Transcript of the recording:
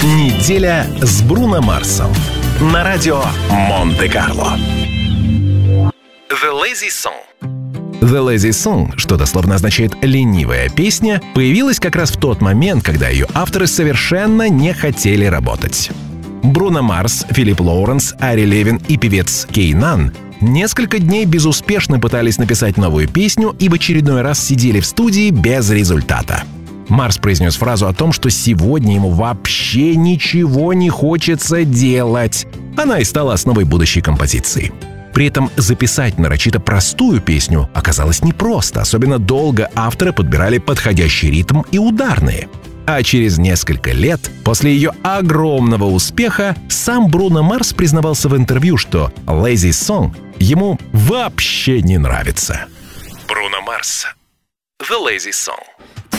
Неделя с Бруно Марсом на радио Монте-Карло. The Lazy Song. The Lazy Song, что дословно означает «ленивая песня», появилась как раз в тот момент, когда ее авторы совершенно не хотели работать. Бруно Марс, Филипп Лоуренс, Ари Левин и певец Кейнан несколько дней безуспешно пытались написать новую песню и в очередной раз сидели в студии без результата. Марс произнес фразу о том, что сегодня ему вообще ничего не хочется делать. Она и стала основой будущей композиции. При этом записать нарочито простую песню оказалось непросто, особенно долго авторы подбирали подходящий ритм и ударные. А через несколько лет, после ее огромного успеха, сам Бруно Марс признавался в интервью, что «Lazy Song» ему вообще не нравится. Бруно Марс. The Lazy Song.